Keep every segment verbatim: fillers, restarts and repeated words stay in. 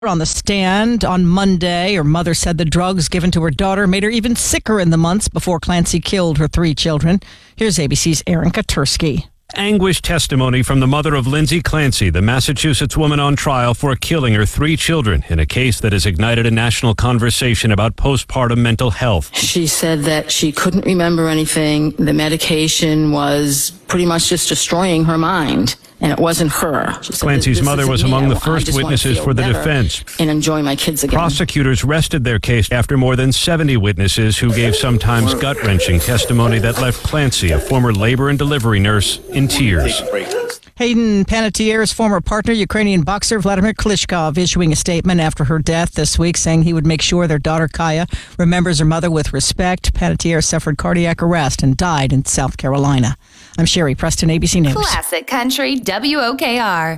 On the stand on Monday, her mother said the drugs given to her daughter made her even sicker in the months before Clancy killed her three children. Here's A B C's Aaron Katursky. Anguished testimony from the mother of Lindsay Clancy, the Massachusetts woman on trial for killing her three children in a case that has ignited a national conversation about postpartum mental health. She said that she couldn't remember anything. The medication was pretty much just destroying her mind, and it wasn't her. Clancy's mother was among the first witnesses for the defense. And enjoy my kids again. Prosecutors rested their case after more than seventy witnesses who gave sometimes gut-wrenching testimony that left Clancy, a former labor and delivery nurse, in tears. Hayden Panettiere's former partner, Ukrainian boxer Vladimir Klitschko, issuing a statement after her death this week saying he would make sure their daughter Kaya remembers her mother with respect. Panettiere suffered cardiac arrest and died in South Carolina. I'm Sherry Preston, A B C News. Classic Country W O K R.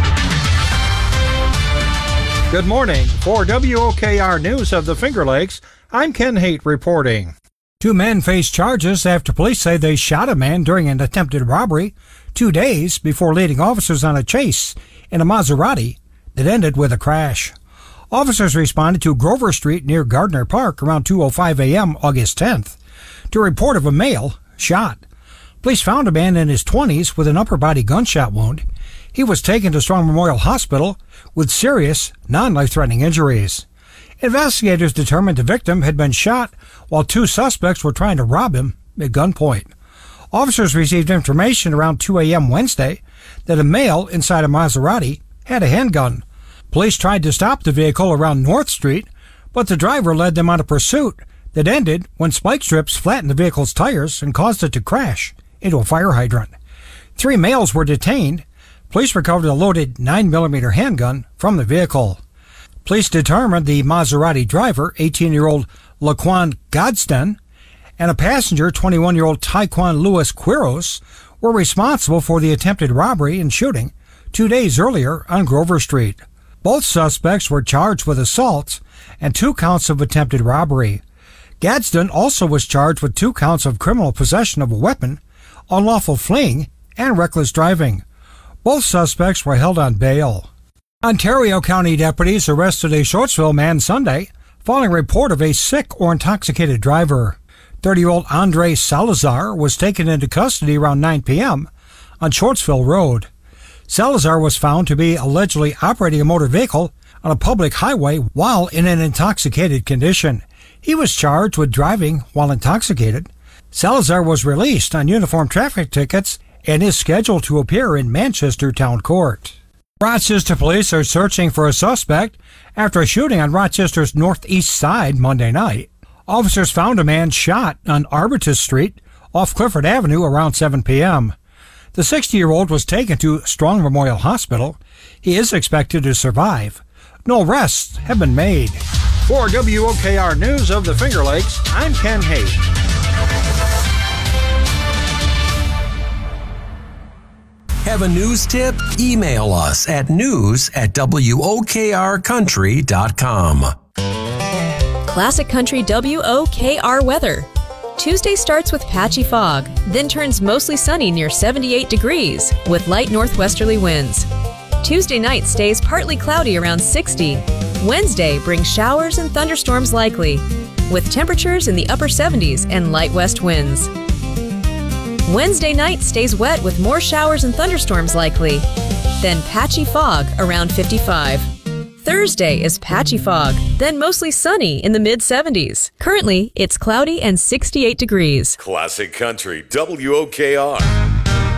Good morning. For W O K R News of the Finger Lakes, I'm Ken Haight reporting. Two men face charges after police say they shot a man during an attempted robbery two days before leading officers on a chase in a Maserati that ended with a crash. Officers responded to Grover Street near Gardner Park around two oh five a.m. August tenth to a report of a male shot. Police found a man in his twenties with an upper body gunshot wound. He was taken to Strong Memorial Hospital with serious, non-life-threatening injuries. Investigators determined the victim had been shot while two suspects were trying to rob him at gunpoint. Officers received information around two a.m. Wednesday that a male inside a Maserati had a handgun. Police tried to stop the vehicle around North Street, but the driver led them on a pursuit that ended when spike strips flattened the vehicle's tires and caused it to crash into a fire hydrant. Three males were detained. Police recovered a loaded nine millimeter handgun from the vehicle. Police determined the Maserati driver, eighteen-year-old Laquan Godsden, and a passenger, twenty-one-year-old Taekwon Louis Quiros, were responsible for the attempted robbery and shooting two days earlier on Grover Street. Both suspects were charged with assaults and two counts of attempted robbery. Gadsden also was charged with two counts of criminal possession of a weapon, unlawful fleeing, and reckless driving. Both suspects were held on bail. Ontario County deputies arrested a Shortsville man Sunday following a report of a sick or intoxicated driver. thirty-year-old Andre Salazar was taken into custody around nine p.m. on Shortsville Road. Salazar was found to be allegedly operating a motor vehicle on a public highway while in an intoxicated condition. He was charged with driving while intoxicated. Salazar was released on uniform traffic tickets and is scheduled to appear in Manchester Town Court. Rochester police are searching for a suspect after a shooting on Rochester's northeast side Monday night. Officers found a man shot on Arbutus Street off Clifford Avenue around seven p.m. The sixty-year-old was taken to Strong Memorial Hospital. He is expected to survive. No arrests have been made. For W O K R News of the Finger Lakes, I'm Ken Haight. Have a news tip? Email us at news at W O K R country dot com. Classic Country W O K R weather. Tuesday starts with patchy fog, then turns mostly sunny near seventy-eight degrees with light northwesterly winds. Tuesday night stays partly cloudy around sixty. Wednesday brings showers and thunderstorms likely, with temperatures in the upper seventies and light west winds. Wednesday night stays wet with more showers and thunderstorms likely, then patchy fog around fifty-five. Thursday is patchy fog, then mostly sunny in the mid seventies. Currently, it's cloudy and sixty-eight degrees. Classic Country W O K R.